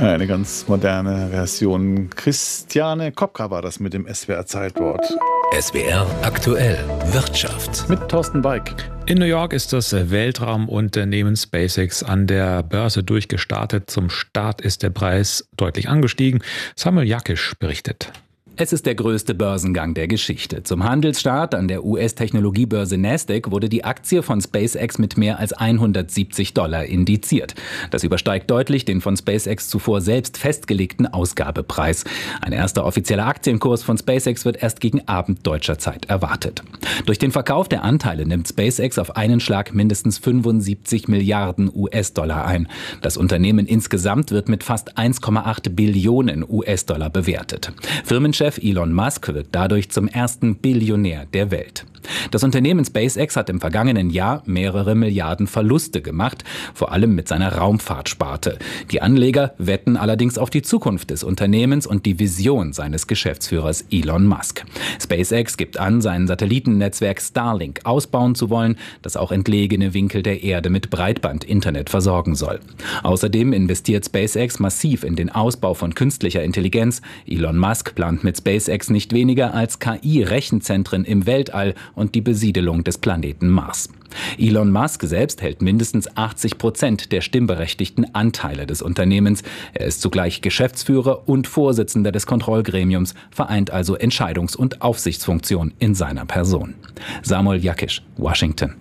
Eine ganz moderne Version. Christiane Kopka war das mit dem SWR Zeitwort. SWR aktuell Wirtschaft. Mit Thorsten Beik. In New York ist das Weltraumunternehmen SpaceX an der Börse durchgestartet. Zum Start ist der Preis deutlich angestiegen. Samuel Jakisch berichtet. Es ist der größte Börsengang der Geschichte. Zum Handelsstart an der US-Technologiebörse Nasdaq wurde die Aktie von SpaceX mit mehr als $170 indiziert. Das übersteigt deutlich den von SpaceX zuvor selbst festgelegten Ausgabepreis. Ein erster offizieller Aktienkurs von SpaceX wird erst gegen Abend deutscher Zeit erwartet. Durch den Verkauf der Anteile nimmt SpaceX auf einen Schlag mindestens 75 Milliarden US-Dollar ein. Das Unternehmen insgesamt wird mit fast 1,8 Billionen US-Dollar bewertet. Firmenchef Elon Musk wird dadurch zum ersten Billionär der Welt. Das Unternehmen SpaceX hat im vergangenen Jahr mehrere Milliarden Verluste gemacht, vor allem mit seiner Raumfahrtsparte. Die Anleger wetten allerdings auf die Zukunft des Unternehmens und die Vision seines Geschäftsführers Elon Musk. SpaceX gibt an, sein Satellitennetzwerk Starlink ausbauen zu wollen, das auch entlegene Winkel der Erde mit Breitband-Internet versorgen soll. Außerdem investiert SpaceX massiv in den Ausbau von künstlicher Intelligenz. Elon Musk plant mit SpaceX nicht weniger als KI-Rechenzentren im Weltall und die Besiedelung des Planeten Mars. Elon Musk selbst hält mindestens 80% der stimmberechtigten Anteile des Unternehmens. Er ist zugleich Geschäftsführer und Vorsitzender des Kontrollgremiums, vereint also Entscheidungs- und Aufsichtsfunktion in seiner Person. Samuel Jakisch, Washington.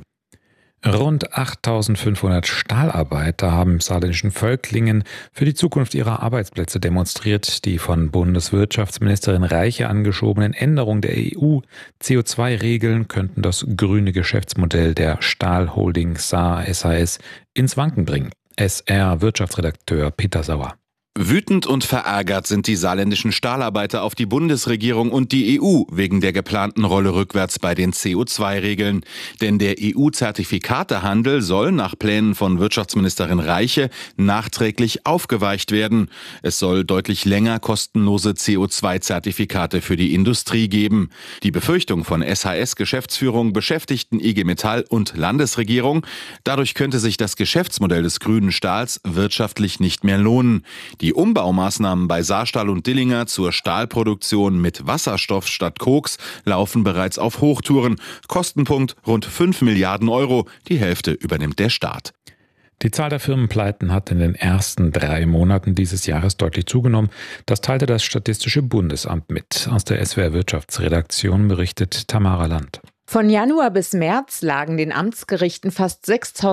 Rund 8.500 Stahlarbeiter haben im saarländischen Völklingen für die Zukunft ihrer Arbeitsplätze demonstriert. Die von Bundeswirtschaftsministerin Reiche angeschobenen Änderungen der EU-CO2-Regeln könnten das grüne Geschäftsmodell der Stahlholding Saar SAS ins Wanken bringen. SR-Wirtschaftsredakteur Peter Sauer. Wütend und verärgert sind die saarländischen Stahlarbeiter auf die Bundesregierung und die EU wegen der geplanten Rolle rückwärts bei den CO2-Regeln. Denn der EU-Zertifikatehandel soll nach Plänen von Wirtschaftsministerin Reiche nachträglich aufgeweicht werden. Es soll deutlich länger kostenlose CO2-Zertifikate für die Industrie geben. Die Befürchtung von SAS-Geschäftsführung, Beschäftigten, IG Metall und Landesregierung: dadurch könnte sich das Geschäftsmodell des grünen Stahls wirtschaftlich nicht mehr lohnen. Die Umbaumaßnahmen bei Saarstahl und Dillinger zur Stahlproduktion mit Wasserstoff statt Koks laufen bereits auf Hochtouren. Kostenpunkt rund 5 Milliarden Euro, die Hälfte übernimmt der Staat. Die Zahl der Firmenpleiten hat in den ersten 3 Monaten dieses Jahres deutlich zugenommen. Das teilte das Statistische Bundesamt mit. Aus der SWR Wirtschaftsredaktion berichtet Tamara Land. Von Januar bis März lagen den Amtsgerichten fast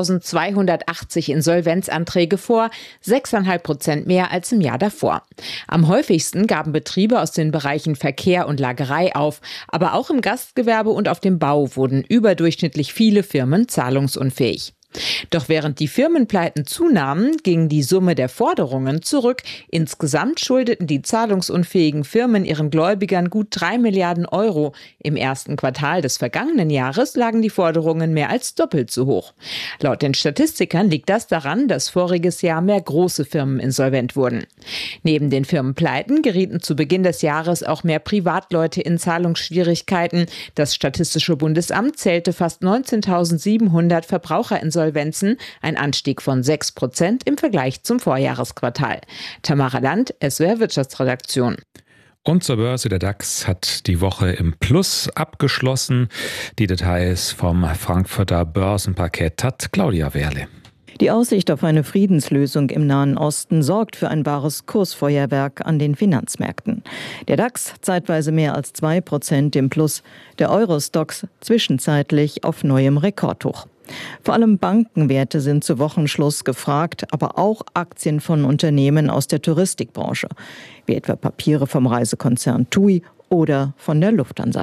6.280 Insolvenzanträge vor, 6,5% mehr als im Jahr davor. Am häufigsten gaben Betriebe aus den Bereichen Verkehr und Lagerei auf, aber auch im Gastgewerbe und auf dem Bau wurden überdurchschnittlich viele Firmen zahlungsunfähig. Doch während die Firmenpleiten zunahmen, ging die Summe der Forderungen zurück. Insgesamt schuldeten die zahlungsunfähigen Firmen ihren Gläubigern gut 3 Milliarden Euro. Im ersten Quartal des vergangenen Jahres lagen die Forderungen mehr als doppelt so hoch. Laut den Statistikern liegt das daran, dass voriges Jahr mehr große Firmen insolvent wurden. Neben den Firmenpleiten gerieten zu Beginn des Jahres auch mehr Privatleute in Zahlungsschwierigkeiten. Das Statistische Bundesamt zählte fast 19.700 Verbraucherinsolvenzen, ein Anstieg von 6% im Vergleich zum Vorjahresquartal. Tamara Land, SWR Wirtschaftsredaktion. Und zur Börse, der DAX hat die Woche im Plus abgeschlossen. Die Details vom Frankfurter Börsenparkett hat Claudia Wehrle. Die Aussicht auf eine Friedenslösung im Nahen Osten sorgt für ein wahres Kursfeuerwerk an den Finanzmärkten. Der DAX zeitweise mehr als 2% im Plus, der Euro-Stoxx zwischenzeitlich auf neuem Rekordhoch. Vor allem Bankenwerte sind zu Wochenschluss gefragt, aber auch Aktien von Unternehmen aus der Touristikbranche, wie etwa Papiere vom Reisekonzern TUI oder von der Lufthansa.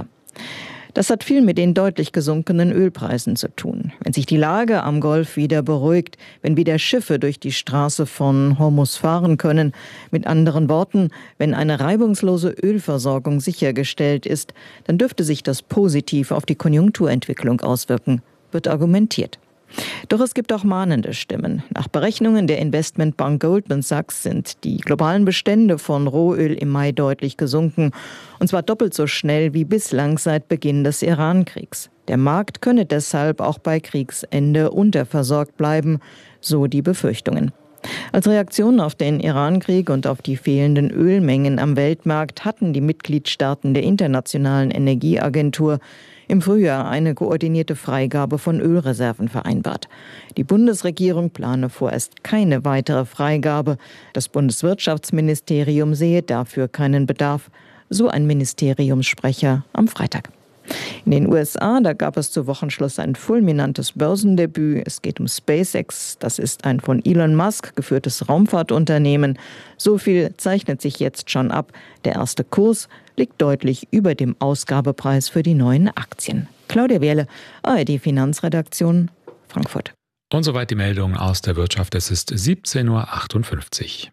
Das hat viel mit den deutlich gesunkenen Ölpreisen zu tun. Wenn sich die Lage am Golf wieder beruhigt, wenn wieder Schiffe durch die Straße von Hormuz fahren können, mit anderen Worten, wenn eine reibungslose Ölversorgung sichergestellt ist, dann dürfte sich das positiv auf die Konjunkturentwicklung auswirken, wird argumentiert. Doch es gibt auch mahnende Stimmen. Nach Berechnungen der Investmentbank Goldman Sachs sind die globalen Bestände von Rohöl im Mai deutlich gesunken. Und zwar doppelt so schnell wie bislang seit Beginn des Iran-Kriegs. Der Markt könne deshalb auch bei Kriegsende unterversorgt bleiben, so die Befürchtungen. Als Reaktion auf den Iran-Krieg und auf die fehlenden Ölmengen am Weltmarkt hatten die Mitgliedstaaten der Internationalen Energieagentur im Frühjahr eine koordinierte Freigabe von Ölreserven vereinbart. Die Bundesregierung plane vorerst keine weitere Freigabe. Das Bundeswirtschaftsministerium sehe dafür keinen Bedarf, so ein Ministeriumssprecher am Freitag. In den USA, da gab es zu Wochenschluss ein fulminantes Börsendebüt. Es geht um SpaceX. Das ist ein von Elon Musk geführtes Raumfahrtunternehmen. So viel zeichnet sich jetzt schon ab. Der erste Kurs liegt deutlich über dem Ausgabepreis für die neuen Aktien. Claudia Wehrle, ARD Finanzredaktion, Frankfurt. Und soweit die Meldung aus der Wirtschaft. Es ist 17:58 Uhr.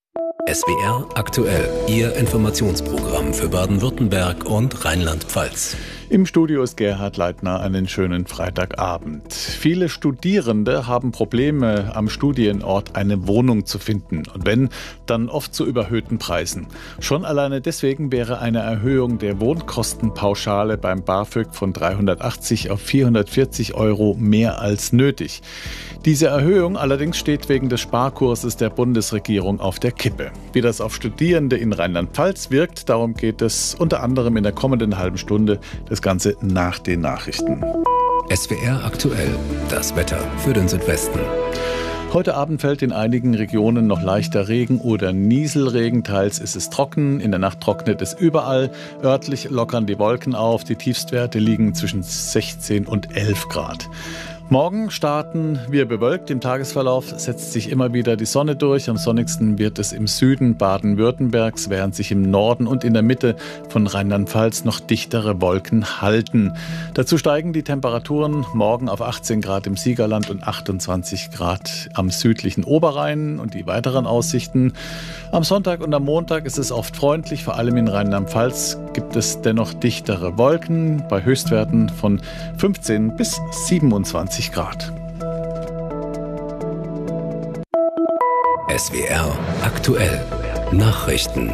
SWR aktuell, Ihr Informationsprogramm für Baden-Württemberg und Rheinland-Pfalz. Im Studio ist Gerhard Leitner. Einen schönen Freitagabend. Viele Studierende haben Probleme, am Studienort eine Wohnung zu finden. Und wenn, dann oft zu überhöhten Preisen. Schon alleine deswegen wäre eine Erhöhung der Wohnkostenpauschale beim BAföG von 380 auf 440 € mehr als nötig. Diese Erhöhung allerdings steht wegen des Sparkurses der Bundesregierung auf der Kippe. Wie das auf Studierende in Rheinland-Pfalz wirkt, darum geht es unter anderem in der kommenden halben Stunde. Das Ganze nach den Nachrichten. SWR aktuell, das Wetter für den Südwesten. Heute Abend fällt in einigen Regionen noch leichter Regen oder Nieselregen. Teils ist es trocken, in der Nacht trocknet es überall. Örtlich lockern die Wolken auf. Die Tiefstwerte liegen zwischen 16 und 11 Grad. Morgen starten wir bewölkt. Im Tagesverlauf setzt sich immer wieder die Sonne durch. Am sonnigsten wird es im Süden Baden-Württembergs, während sich im Norden und in der Mitte von Rheinland-Pfalz noch dichtere Wolken halten. Dazu steigen die Temperaturen morgen auf 18 Grad im Siegerland und 28 Grad am südlichen Oberrhein. Und die weiteren Aussichten: Am Sonntag und am Montag ist es oft freundlich. Vor allem in Rheinland-Pfalz gibt es dennoch dichtere Wolken bei Höchstwerten von 15 bis 27 Grad. SWR aktuell, Nachrichten.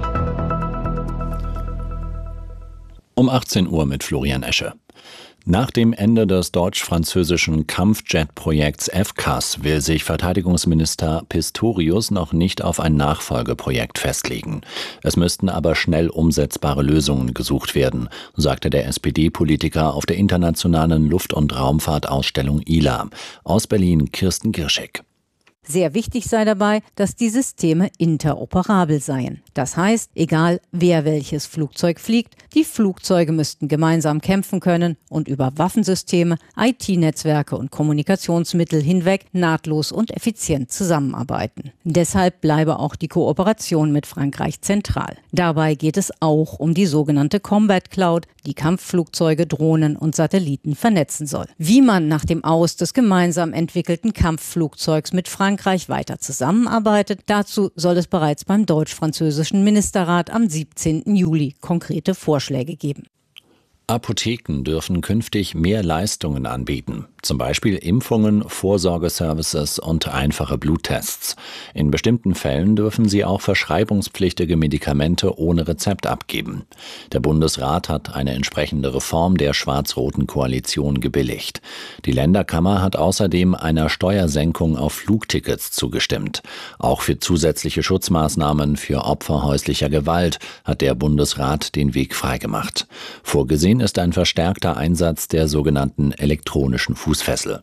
Um 18 Uhr mit Florian Esche. Nach dem Ende des deutsch-französischen Kampfjet-Projekts FCAS will sich Verteidigungsminister Pistorius noch nicht auf ein Nachfolgeprojekt festlegen. Es müssten aber schnell umsetzbare Lösungen gesucht werden, sagte der SPD-Politiker auf der internationalen Luft- und Raumfahrtausstellung ILA. Aus Berlin Kirsten Girschek. Sehr wichtig sei dabei, dass die Systeme interoperabel seien. Das heißt, egal wer welches Flugzeug fliegt, die Flugzeuge müssten gemeinsam kämpfen können und über Waffensysteme, IT-Netzwerke und Kommunikationsmittel hinweg nahtlos und effizient zusammenarbeiten. Deshalb bleibe auch die Kooperation mit Frankreich zentral. Dabei geht es auch um die sogenannte Combat Cloud, die Kampfflugzeuge, Drohnen und Satelliten vernetzen soll. Wie man nach dem Aus des gemeinsam entwickelten Kampfflugzeugs mit Frankreich weiter zusammenarbeitet, dazu soll es bereits beim deutsch-französischen Ministerrat am 17. Juli konkrete Vorschläge geben. Apotheken dürfen künftig mehr Leistungen anbieten, zum Beispiel Impfungen, Vorsorgeservices und einfache Bluttests. In bestimmten Fällen dürfen sie auch verschreibungspflichtige Medikamente ohne Rezept abgeben. Der Bundesrat hat eine entsprechende Reform der schwarz-roten Koalition gebilligt. Die Länderkammer hat außerdem einer Steuersenkung auf Flugtickets zugestimmt. Auch für zusätzliche Schutzmaßnahmen für Opfer häuslicher Gewalt hat der Bundesrat den Weg freigemacht. Vorgesehen ist ein verstärkter Einsatz der sogenannten elektronischen Fußfessel.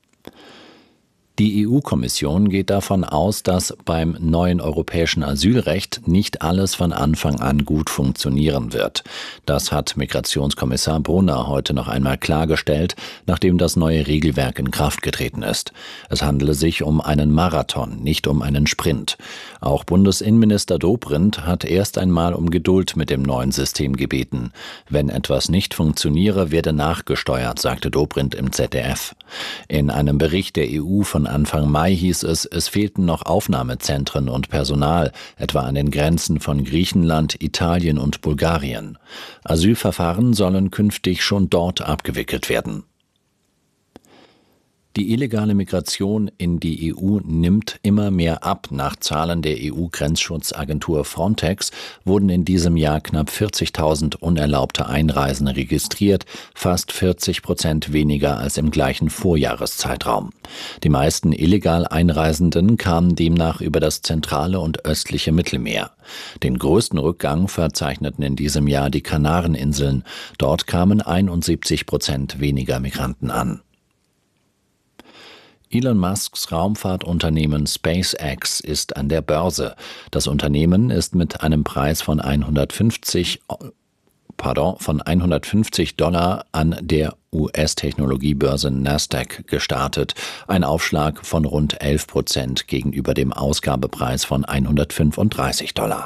Die EU-Kommission geht davon aus, dass beim neuen europäischen Asylrecht nicht alles von Anfang an gut funktionieren wird. Das hat Migrationskommissar Brunner heute noch einmal klargestellt, nachdem das neue Regelwerk in Kraft getreten ist. Es handele sich um einen Marathon, nicht um einen Sprint. Auch Bundesinnenminister Dobrindt hat erst einmal um Geduld mit dem neuen System gebeten. Wenn etwas nicht funktioniere, werde nachgesteuert, sagte Dobrindt im ZDF. In einem Bericht der EU von Anfang Mai hieß es fehlten noch Aufnahmezentren und Personal, etwa an den Grenzen von Griechenland, Italien und Bulgarien. Asylverfahren sollen künftig schon dort abgewickelt werden. Die illegale Migration in die EU nimmt immer mehr ab. Nach Zahlen der EU-Grenzschutzagentur Frontex wurden in diesem Jahr knapp 40.000 unerlaubte Einreisen registriert, fast 40% weniger als im gleichen Vorjahreszeitraum. Die meisten illegal Einreisenden kamen demnach über das zentrale und östliche Mittelmeer. Den größten Rückgang verzeichneten in diesem Jahr die Kanareninseln. Dort kamen 71% weniger Migranten an. Elon Musks Raumfahrtunternehmen SpaceX ist an der Börse. Das Unternehmen ist mit einem Preis von $150 an der US-Technologiebörse Nasdaq gestartet. Ein Aufschlag von rund 11% gegenüber dem Ausgabepreis von $135.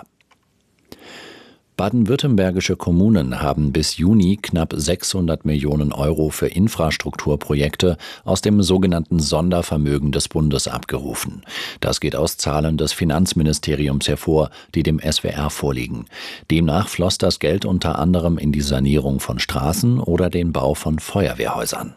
Baden-württembergische Kommunen haben bis Juni knapp 600 Millionen Euro für Infrastrukturprojekte aus dem sogenannten Sondervermögen des Bundes abgerufen. Das geht aus Zahlen des Finanzministeriums hervor, die dem SWR vorliegen. Demnach floss das Geld unter anderem in die Sanierung von Straßen oder den Bau von Feuerwehrhäusern.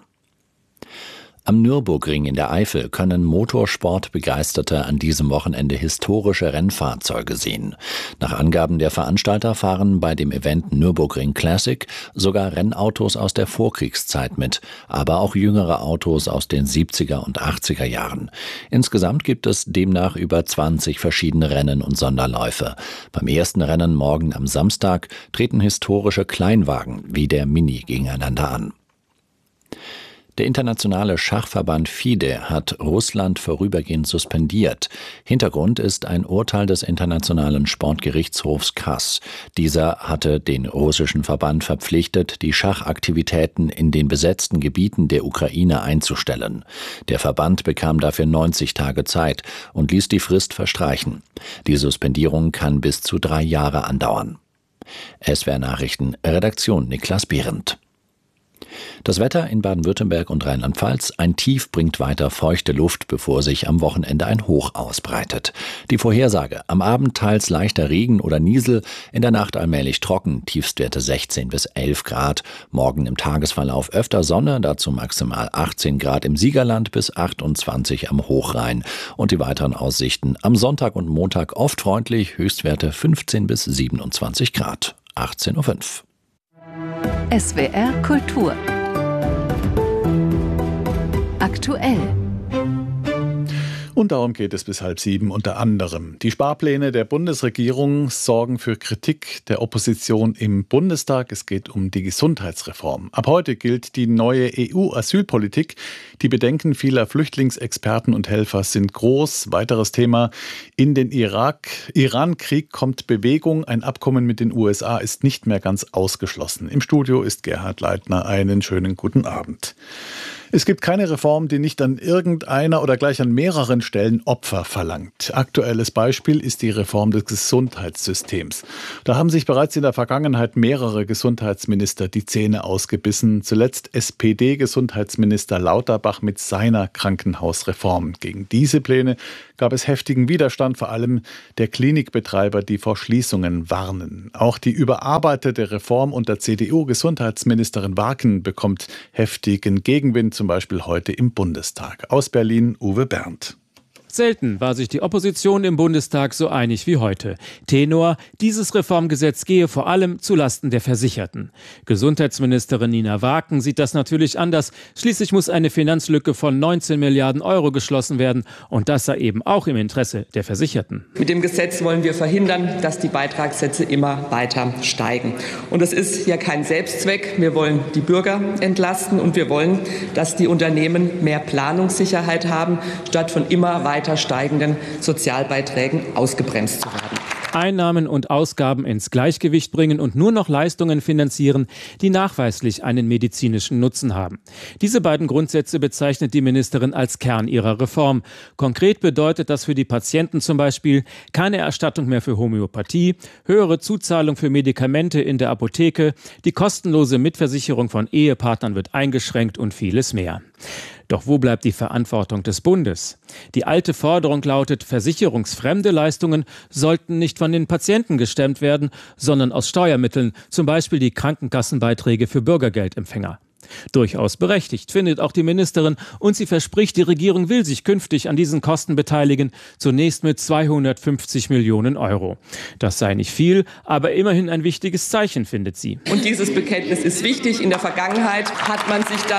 Am Nürburgring in der Eifel können Motorsportbegeisterte an diesem Wochenende historische Rennfahrzeuge sehen. Nach Angaben der Veranstalter fahren bei dem Event Nürburgring Classic sogar Rennautos aus der Vorkriegszeit mit, aber auch jüngere Autos aus den 70er und 80er Jahren. Insgesamt gibt es demnach über 20 verschiedene Rennen und Sonderläufe. Beim ersten Rennen morgen am Samstag treten historische Kleinwagen wie der Mini gegeneinander an. Der internationale Schachverband FIDE hat Russland vorübergehend suspendiert. Hintergrund ist ein Urteil des Internationalen Sportgerichtshofs CAS. Dieser hatte den russischen Verband verpflichtet, die Schachaktivitäten in den besetzten Gebieten der Ukraine einzustellen. Der Verband bekam dafür 90 Tage Zeit und ließ die Frist verstreichen. Die Suspendierung kann bis zu 3 Jahre andauern. SWR Nachrichten, Redaktion Niklas Behrendt. Das Wetter in Baden-Württemberg und Rheinland-Pfalz: ein Tief bringt weiter feuchte Luft, bevor sich am Wochenende ein Hoch ausbreitet. Die Vorhersage: am Abend teils leichter Regen oder Niesel, in der Nacht allmählich trocken, Tiefstwerte 16 bis 11 Grad. Morgen im Tagesverlauf öfter Sonne, dazu maximal 18 Grad im Siegerland bis 28 am Hochrhein. Und die weiteren Aussichten: am Sonntag und Montag oft freundlich, Höchstwerte 15 bis 27 Grad. 18:05 Uhr. SWR Kultur. Aktuell. Und darum geht es bis 6:30 unter anderem. Die Sparpläne der Bundesregierung sorgen für Kritik der Opposition im Bundestag. Es geht um die Gesundheitsreform. Ab heute gilt die neue EU-Asylpolitik. Die Bedenken vieler Flüchtlingsexperten und Helfer sind groß. Weiteres Thema: in den Iran-Krieg kommt Bewegung. Ein Abkommen mit den USA ist nicht mehr ganz ausgeschlossen. Im Studio ist Gerhard Leitner. Einen schönen guten Abend. Es gibt keine Reform, die nicht an irgendeiner oder gleich an mehreren Stellen Opfer verlangt. Aktuelles Beispiel ist die Reform des Gesundheitssystems. Da haben sich bereits in der Vergangenheit mehrere Gesundheitsminister die Zähne ausgebissen. Zuletzt SPD-Gesundheitsminister Lauterbach mit seiner Krankenhausreform. Gegen diese Pläne gab es heftigen Widerstand, vor allem der Klinikbetreiber, die vor Schließungen warnen. Auch die überarbeitete Reform unter CDU-Gesundheitsministerin Warken bekommt heftigen Gegenwind, zum Beispiel heute im Bundestag. Aus Berlin Uwe Berndt. Selten war sich die Opposition im Bundestag so einig wie heute. Tenor: dieses Reformgesetz gehe vor allem zulasten der Versicherten. Gesundheitsministerin Nina Warken sieht das natürlich anders. Schließlich muss eine Finanzlücke von 19 Milliarden Euro geschlossen werden. Und das sei eben auch im Interesse der Versicherten. Mit dem Gesetz wollen wir verhindern, dass die Beitragssätze immer weiter steigen. Und es ist ja kein Selbstzweck. Wir wollen die Bürger entlasten und wir wollen, dass die Unternehmen mehr Planungssicherheit haben, statt von immer weiter steigenden Sozialbeiträgen ausgebremst zu werden. Einnahmen und Ausgaben ins Gleichgewicht bringen und nur noch Leistungen finanzieren, die nachweislich einen medizinischen Nutzen haben. Diese beiden Grundsätze bezeichnet die Ministerin als Kern ihrer Reform. Konkret bedeutet das für die Patienten zum Beispiel keine Erstattung mehr für Homöopathie, höhere Zuzahlung für Medikamente in der Apotheke, die kostenlose Mitversicherung von Ehepartnern wird eingeschränkt und vieles mehr. Doch wo bleibt die Verantwortung des Bundes? Die alte Forderung lautet, versicherungsfremde Leistungen sollten nicht von den Patienten gestemmt werden, sondern aus Steuermitteln, zum Beispiel die Krankenkassenbeiträge für Bürgergeldempfänger. Durchaus berechtigt, findet auch die Ministerin, und sie verspricht, die Regierung will sich künftig an diesen Kosten beteiligen, zunächst mit 250 Millionen Euro. Das sei nicht viel, aber immerhin ein wichtiges Zeichen, findet sie. Und dieses Bekenntnis ist wichtig. In der Vergangenheit hat man sich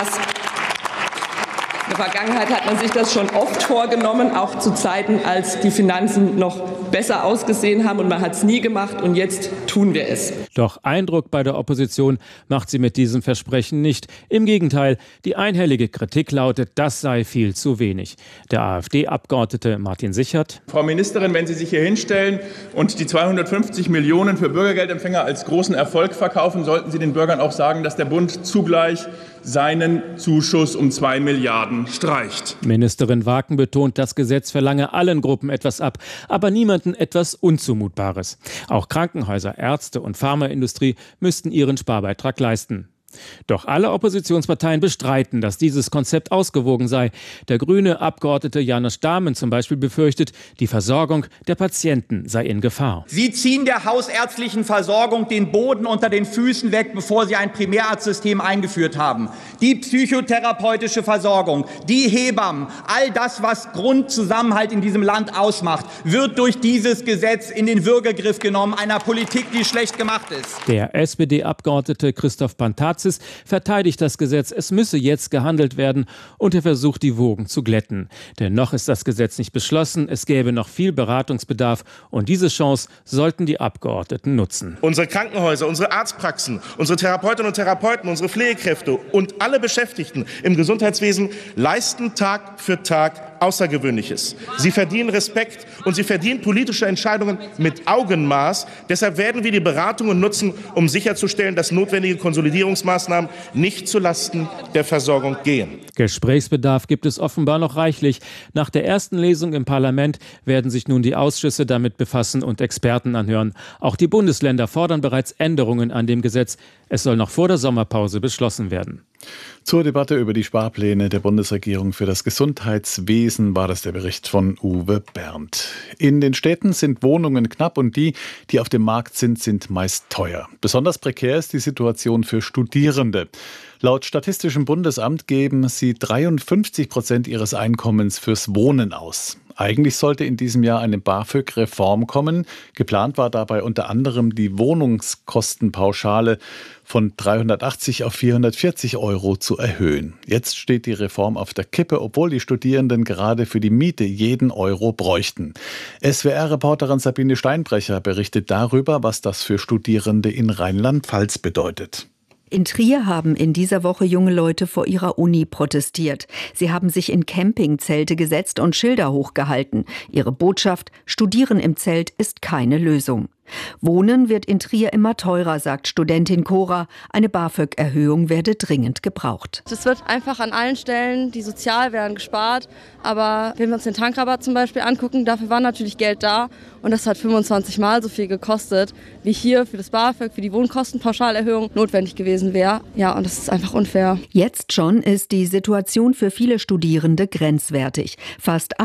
das schon oft vorgenommen, auch zu Zeiten, als die Finanzen noch besser ausgesehen haben, und man hat es nie gemacht, und jetzt tun wir es. Doch Eindruck bei der Opposition macht sie mit diesem Versprechen nicht. Im Gegenteil, die einhellige Kritik lautet, das sei viel zu wenig. Der AfD-Abgeordnete Martin Sichert: Frau Ministerin, wenn Sie sich hier hinstellen und die 250 Millionen für Bürgergeldempfänger als großen Erfolg verkaufen, sollten Sie den Bürgern auch sagen, dass der Bund zugleich seinen Zuschuss um 2 Milliarden streicht. Ministerin Waken betont, das Gesetz verlange allen Gruppen etwas ab, aber niemanden etwas Unzumutbares. Auch Krankenhäuser, Ärzte und Pharmaindustrie müssten ihren Sparbeitrag leisten. Doch alle Oppositionsparteien bestreiten, dass dieses Konzept ausgewogen sei. Der grüne Abgeordnete Janusz Dahmen zum Beispiel befürchtet, die Versorgung der Patienten sei in Gefahr. Sie ziehen der hausärztlichen Versorgung den Boden unter den Füßen weg, bevor Sie ein Primärarztsystem eingeführt haben. Die psychotherapeutische Versorgung, die Hebammen, all das, was Grundzusammenhalt in diesem Land ausmacht, wird durch dieses Gesetz in den Würgegriff genommen, einer Politik, die schlecht gemacht ist. Der SPD-Abgeordnete Christoph Pantazis verteidigt das Gesetz. Es müsse jetzt gehandelt werden, und er versucht, die Wogen zu glätten. Denn noch ist das Gesetz nicht beschlossen. Es gäbe noch viel Beratungsbedarf, und diese Chance sollten die Abgeordneten nutzen. Unsere Krankenhäuser, unsere Arztpraxen, unsere Therapeutinnen und Therapeuten, unsere Pflegekräfte und alle Beschäftigten im Gesundheitswesen leisten Tag für Tag Außergewöhnliches. Sie verdienen Respekt, und sie verdienen politische Entscheidungen mit Augenmaß. Deshalb werden wir die Beratungen nutzen, um sicherzustellen, dass notwendige Konsolidierungsmaßnahmen nicht zulasten der Versorgung gehen. Gesprächsbedarf gibt es offenbar noch reichlich. Nach der ersten Lesung im Parlament werden sich nun die Ausschüsse damit befassen und Experten anhören. Auch die Bundesländer fordern bereits Änderungen an dem Gesetz. Es soll noch vor der Sommerpause beschlossen werden. Zur Debatte über die Sparpläne der Bundesregierung für das Gesundheitswesen war das der Bericht von Uwe Berndt. In den Städten sind Wohnungen knapp, und die auf dem Markt sind meist teuer. Besonders prekär ist die Situation für Studierende. Laut Statistischem Bundesamt geben sie 53% ihres Einkommens fürs Wohnen aus. Eigentlich sollte in diesem Jahr eine BAföG-Reform kommen. Geplant war dabei unter anderem die Wohnungskostenpauschale von 380 auf 440 € zu erhöhen. Jetzt steht die Reform auf der Kippe, obwohl die Studierenden gerade für die Miete jeden Euro bräuchten. SWR-Reporterin Sabine Steinbrecher berichtet darüber, was das für Studierende in Rheinland-Pfalz bedeutet. In Trier haben in dieser Woche junge Leute vor ihrer Uni protestiert. Sie haben sich in Campingzelte gesetzt und Schilder hochgehalten. Ihre Botschaft: Studieren im Zelt ist keine Lösung. Wohnen wird in Trier immer teurer, sagt Studentin Cora. Eine BAföG-Erhöhung werde dringend gebraucht. Es wird einfach an allen Stellen, die sozial werden, gespart. Aber wenn wir uns den Tankrabatt zum Beispiel angucken, dafür war natürlich Geld da. Und das hat 25 Mal so viel gekostet, wie hier für das BAföG, für die Wohnkostenpauschalerhöhung notwendig gewesen wäre. Ja, und das ist einfach unfair. Jetzt schon ist die Situation für viele Studierende grenzwertig. Fast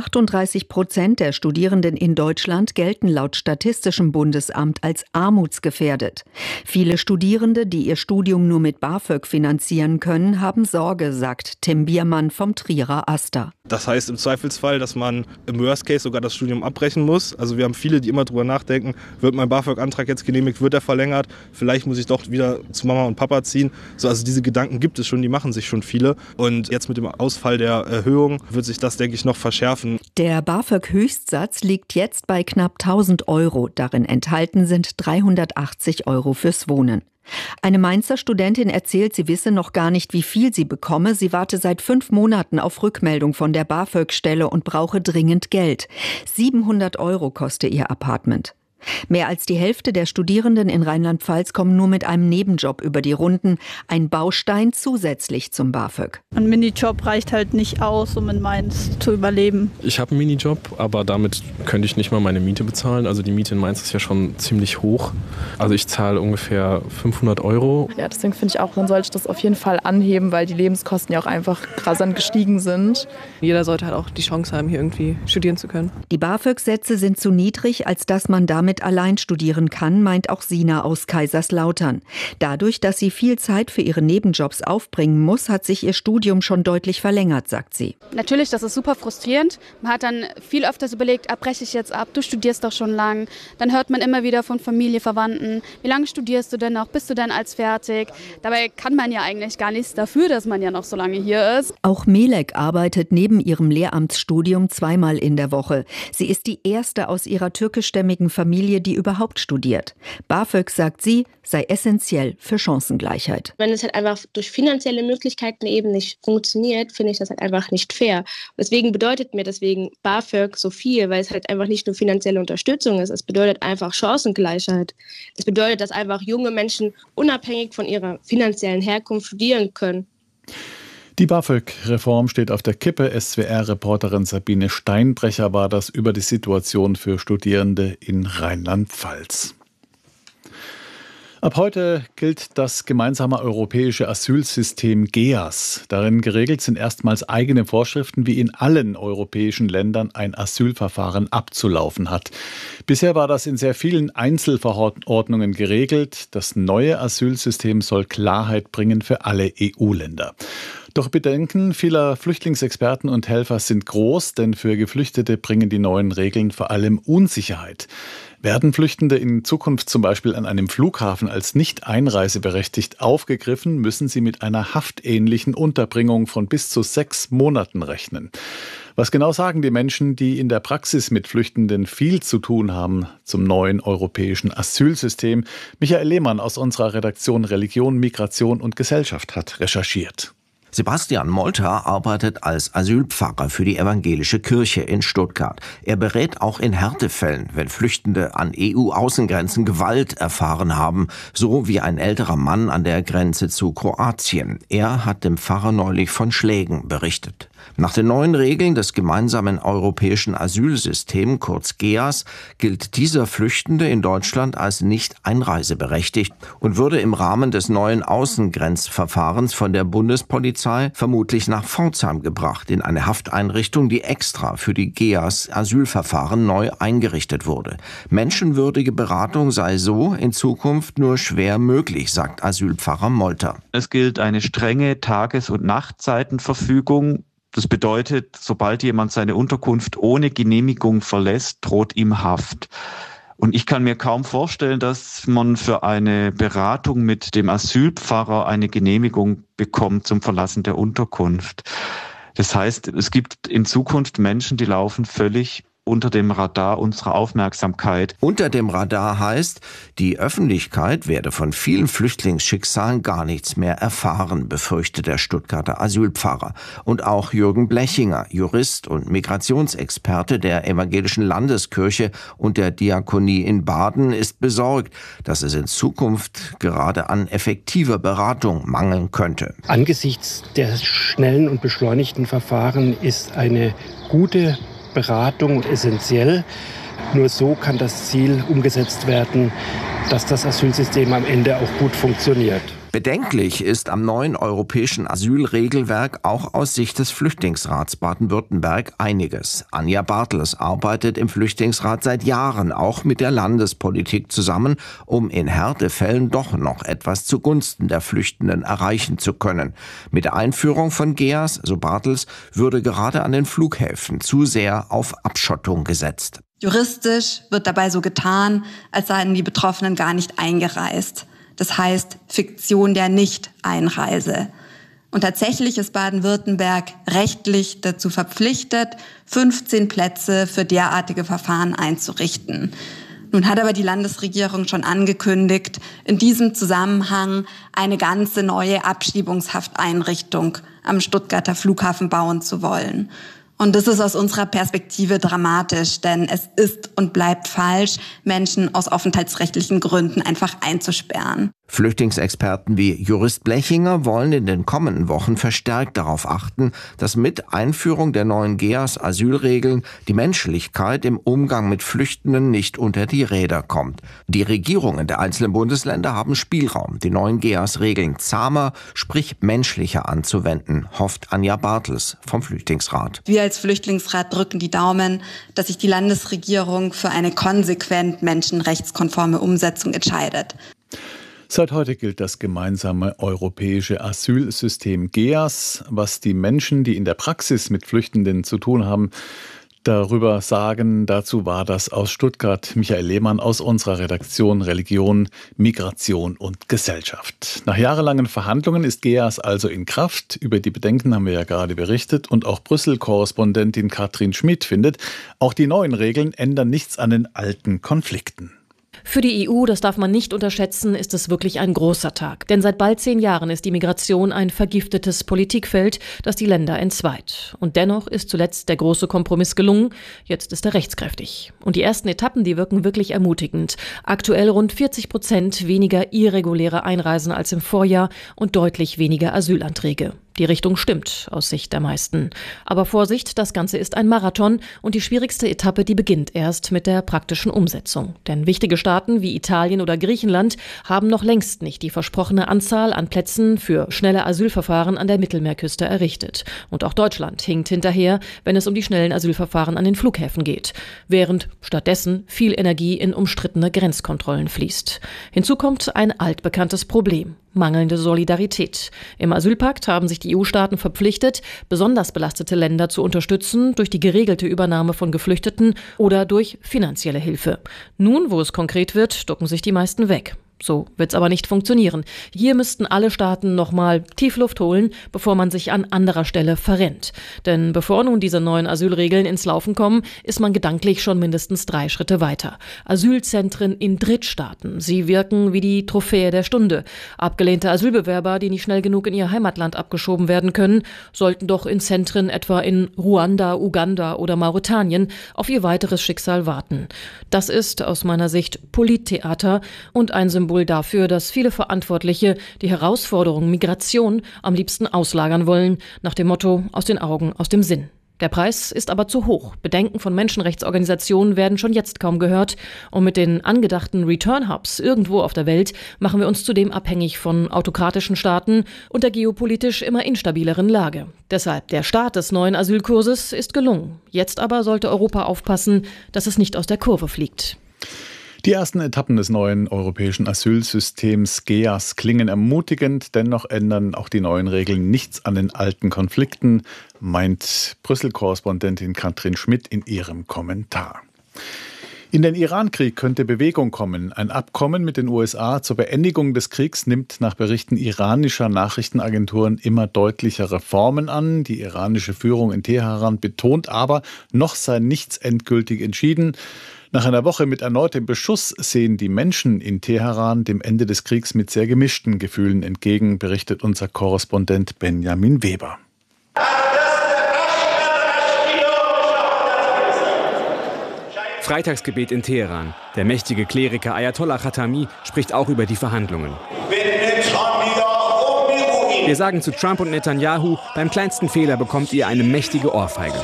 38% der Studierenden in Deutschland gelten laut Statistischem Bundesamt als armutsgefährdet. Viele Studierende, die ihr Studium nur mit BAföG finanzieren können, haben Sorge, sagt Tim Biermann vom Trierer AStA. Das heißt im Zweifelsfall, dass man im Worst Case sogar das Studium abbrechen muss. Also wir haben viele, die immer drüber nachdenken, wird mein BAföG-Antrag jetzt genehmigt, wird er verlängert, vielleicht muss ich doch wieder zu Mama und Papa ziehen. So, also diese Gedanken gibt es schon, die machen sich schon viele. Und jetzt mit dem Ausfall der Erhöhung wird sich das, denke ich, noch verschärfen. Der BAföG-Höchstsatz liegt jetzt bei knapp 1.000 €. Darin enthalten sind 380 € fürs Wohnen. Eine Mainzer Studentin erzählt, sie wisse noch gar nicht, wie viel sie bekomme. Sie warte seit 5 Monaten auf Rückmeldung von der BAföG-Stelle und brauche dringend Geld. 700 € koste ihr Apartment. Mehr als die Hälfte der Studierenden in Rheinland-Pfalz kommen nur mit einem Nebenjob über die Runden. Ein Baustein zusätzlich zum BAföG. Ein Minijob reicht halt nicht aus, um in Mainz zu überleben. Ich habe einen Minijob, aber damit könnte ich nicht mal meine Miete bezahlen. Also die Miete in Mainz ist ja schon ziemlich hoch. Also ich zahle ungefähr 500 €. Ja, deswegen finde ich auch, man sollte das auf jeden Fall anheben, weil die Lebenskosten ja auch einfach rasant gestiegen sind. Jeder sollte halt auch die Chance haben, hier irgendwie studieren zu können. Die BAföG-Sätze sind zu niedrig, als dass man damit Internet allein studieren kann, meint auch Sina aus Kaiserslautern. Dadurch, dass sie viel Zeit für ihre Nebenjobs aufbringen muss, hat sich ihr Studium schon deutlich verlängert, sagt sie. Natürlich, das ist super frustrierend. Man hat dann viel öfters überlegt, breche ich jetzt ab, du studierst doch schon lang. Dann hört man immer wieder von Familie, Verwandten, wie lange studierst du denn noch, bist du denn als fertig? Dabei kann man ja eigentlich gar nichts dafür, dass man ja noch so lange hier ist. Auch Melek arbeitet neben ihrem Lehramtsstudium zweimal in der Woche. Sie ist die erste aus ihrer türkischstämmigen Familie, die überhaupt studiert. BAföG, sagt sie, sei essentiell für Chancengleichheit. Wenn es halt einfach durch finanzielle Möglichkeiten eben nicht funktioniert, finde ich das halt einfach nicht fair. Deswegen bedeutet mir BAföG so viel, weil es halt einfach nicht nur finanzielle Unterstützung ist, es bedeutet einfach Chancengleichheit. Es bedeutet, dass einfach junge Menschen unabhängig von ihrer finanziellen Herkunft studieren können. Die BAföG-Reform steht auf der Kippe. SWR-Reporterin Sabine Steinbrecher war das über die Situation für Studierende in Rheinland-Pfalz. Ab heute gilt das gemeinsame europäische Asylsystem GEAS. Darin geregelt sind erstmals eigene Vorschriften, wie in allen europäischen Ländern ein Asylverfahren abzulaufen hat. Bisher war das in sehr vielen Einzelverordnungen geregelt. Das neue Asylsystem soll Klarheit bringen für alle EU-Länder. Doch Bedenken vieler Flüchtlingsexperten und Helfer sind groß, denn für Geflüchtete bringen die neuen Regeln vor allem Unsicherheit. Werden Flüchtende in Zukunft zum Beispiel an einem Flughafen als nicht einreiseberechtigt aufgegriffen, müssen sie mit einer haftähnlichen Unterbringung von bis zu 6 Monaten rechnen. Was genau sagen die Menschen, die in der Praxis mit Flüchtenden viel zu tun haben, zum neuen europäischen Asylsystem? Michael Lehmann aus unserer Redaktion Religion, Migration und Gesellschaft hat recherchiert. Sebastian Molter arbeitet als Asylpfarrer für die evangelische Kirche in Stuttgart. Er berät auch in Härtefällen, wenn Flüchtende an EU-Außengrenzen Gewalt erfahren haben, so wie ein älterer Mann an der Grenze zu Kroatien. Er hat dem Pfarrer neulich von Schlägen berichtet. Nach den neuen Regeln des gemeinsamen europäischen Asylsystems, kurz GEAS, gilt dieser Flüchtende in Deutschland als nicht einreiseberechtigt und würde im Rahmen des neuen Außengrenzverfahrens von der Bundespolizei vermutlich nach Pforzheim gebracht, in eine Hafteinrichtung, die extra für die GEAS-Asylverfahren neu eingerichtet wurde. Menschenwürdige Beratung sei so in Zukunft nur schwer möglich, sagt Asylpfarrer Molter. Es gilt eine strenge Tages- und Nachtzeitenverfügung. Das bedeutet, sobald jemand seine Unterkunft ohne Genehmigung verlässt, droht ihm Haft. Und ich kann mir kaum vorstellen, dass man für eine Beratung mit dem Asylpfarrer eine Genehmigung bekommt zum Verlassen der Unterkunft. Das heißt, es gibt in Zukunft Menschen, die laufen völlig unter dem Radar unserer Aufmerksamkeit. Unter dem Radar heißt, die Öffentlichkeit werde von vielen Flüchtlingsschicksalen gar nichts mehr erfahren, befürchtet der Stuttgarter Asylpfarrer. Und auch Jürgen Blechinger, Jurist und Migrationsexperte der Evangelischen Landeskirche und der Diakonie in Baden, ist besorgt, dass es in Zukunft gerade an effektiver Beratung mangeln könnte. Angesichts der schnellen und beschleunigten Verfahren ist eine gute Beratung essentiell. Nur so kann das Ziel umgesetzt werden, dass das Asylsystem am Ende auch gut funktioniert. Bedenklich ist am neuen europäischen Asylregelwerk auch aus Sicht des Flüchtlingsrats Baden-Württemberg einiges. Anja Bartels arbeitet im Flüchtlingsrat seit Jahren auch mit der Landespolitik zusammen, um in Härtefällen doch noch etwas zugunsten der Flüchtenden erreichen zu können. Mit der Einführung von GEAS, so Bartels, würde gerade an den Flughäfen zu sehr auf Abschottung gesetzt. Juristisch wird dabei so getan, als seien die Betroffenen gar nicht eingereist. Das heißt Fiktion der Nicht-Einreise. Und tatsächlich ist Baden-Württemberg rechtlich dazu verpflichtet, 15 Plätze für derartige Verfahren einzurichten. Nun hat aber die Landesregierung schon angekündigt, in diesem Zusammenhang eine ganze neue Abschiebungshafteinrichtung am Stuttgarter Flughafen bauen zu wollen. Und das ist aus unserer Perspektive dramatisch, denn es ist und bleibt falsch, Menschen aus aufenthaltsrechtlichen Gründen einfach einzusperren. Flüchtlingsexperten wie Jurist Blechinger wollen in den kommenden Wochen verstärkt darauf achten, dass mit Einführung der neuen GEAS-Asylregeln die Menschlichkeit im Umgang mit Flüchtenden nicht unter die Räder kommt. Die Regierungen der einzelnen Bundesländer haben Spielraum, die neuen GEAS-Regeln zahmer, sprich menschlicher anzuwenden, hofft Anja Bartels vom Flüchtlingsrat. Wir als Flüchtlingsrat drücken die Daumen, dass sich die Landesregierung für eine konsequent menschenrechtskonforme Umsetzung entscheidet. Seit heute gilt das gemeinsame europäische Asylsystem GEAS. Was die Menschen, die in der Praxis mit Flüchtenden zu tun haben, darüber sagen, dazu war das aus Stuttgart Michael Lehmann aus unserer Redaktion Religion, Migration und Gesellschaft. Nach jahrelangen Verhandlungen ist GEAS also in Kraft. Über die Bedenken haben wir ja gerade berichtet. Und auch Brüssel-Korrespondentin Katrin Schmid findet, auch die neuen Regeln ändern nichts an den alten Konflikten. Für die EU, das darf man nicht unterschätzen, ist es wirklich ein großer Tag. Denn seit bald 10 Jahren ist die Migration ein vergiftetes Politikfeld, das die Länder entzweit. Und dennoch ist zuletzt der große Kompromiss gelungen. Jetzt ist er rechtskräftig. Und die ersten Etappen, die wirken wirklich ermutigend. Aktuell rund 40% weniger irreguläre Einreisen als im Vorjahr und deutlich weniger Asylanträge. Die Richtung stimmt aus Sicht der meisten. Aber Vorsicht, das Ganze ist ein Marathon und die schwierigste Etappe, die beginnt erst mit der praktischen Umsetzung. Denn wichtige Staaten wie Italien oder Griechenland haben noch längst nicht die versprochene Anzahl an Plätzen für schnelle Asylverfahren an der Mittelmeerküste errichtet. Und auch Deutschland hinkt hinterher, wenn es um die schnellen Asylverfahren an den Flughäfen geht. Während stattdessen viel Energie in umstrittene Grenzkontrollen fließt. Hinzu kommt ein altbekanntes Problem: mangelnde Solidarität. Im Asylpakt haben sich die EU-Staaten verpflichtet, besonders belastete Länder zu unterstützen durch die geregelte Übernahme von Geflüchteten oder durch finanzielle Hilfe. Nun, wo es konkret wird, ducken sich die meisten weg. So wird's aber nicht funktionieren. Hier müssten alle Staaten nochmal Tiefluft holen, bevor man sich an anderer Stelle verrennt. Denn bevor nun diese neuen Asylregeln ins Laufen kommen, ist man gedanklich schon mindestens 3 Schritte weiter. Asylzentren in Drittstaaten. Sie wirken wie die Trophäe der Stunde. Abgelehnte Asylbewerber, die nicht schnell genug in ihr Heimatland abgeschoben werden können, sollten doch in Zentren etwa in Ruanda, Uganda oder Mauretanien auf ihr weiteres Schicksal warten. Das ist aus meiner Sicht Polittheater und ein Symbol dafür, dass viele Verantwortliche die Herausforderung Migration am liebsten auslagern wollen, nach dem Motto: aus den Augen, aus dem Sinn. Der Preis ist aber zu hoch. Bedenken von Menschenrechtsorganisationen werden schon jetzt kaum gehört. Und mit den angedachten Return-Hubs irgendwo auf der Welt machen wir uns zudem abhängig von autokratischen Staaten und der geopolitisch immer instabileren Lage. Deshalb, der Start des neuen Asylkurses ist gelungen. Jetzt aber sollte Europa aufpassen, dass es nicht aus der Kurve fliegt. Die ersten Etappen des neuen europäischen Asylsystems GEAS klingen ermutigend, dennoch ändern auch die neuen Regeln nichts an den alten Konflikten, meint Brüssel-Korrespondentin Katrin Schmid in ihrem Kommentar. In den Iran-Krieg könnte Bewegung kommen. Ein Abkommen mit den USA zur Beendigung des Kriegs nimmt nach Berichten iranischer Nachrichtenagenturen immer deutlichere Formen an. Die iranische Führung in Teheran betont aber, noch sei nichts endgültig entschieden. Nach einer Woche mit erneutem Beschuss sehen die Menschen in Teheran dem Ende des Kriegs mit sehr gemischten Gefühlen entgegen, berichtet unser Korrespondent Benjamin Weber. Freitagsgebet in Teheran. Der mächtige Kleriker Ayatollah Khatami spricht auch über die Verhandlungen. Wir sagen zu Trump und Netanyahu, beim kleinsten Fehler bekommt ihr eine mächtige Ohrfeige.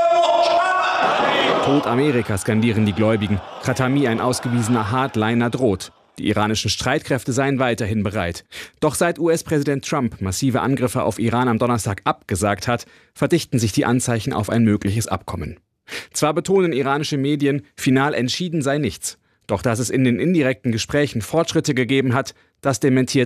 Tod Amerika, skandieren die Gläubigen. Khatami, ein ausgewiesener Hardliner, droht. Die iranischen Streitkräfte seien weiterhin bereit. Doch seit US-Präsident Trump massive Angriffe auf Iran am Donnerstag abgesagt hat, verdichten sich die Anzeichen auf ein mögliches Abkommen. Zwar betonen iranische Medien, final entschieden sei nichts. Doch dass es in den indirekten Gesprächen Fortschritte gegeben hat, das dementiert